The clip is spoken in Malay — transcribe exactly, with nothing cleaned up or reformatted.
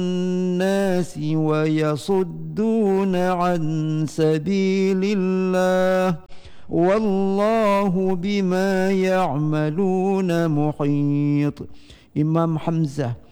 الناس ويصدون عن سبيل الله والله بما يعملون محيط. Imam Hamzah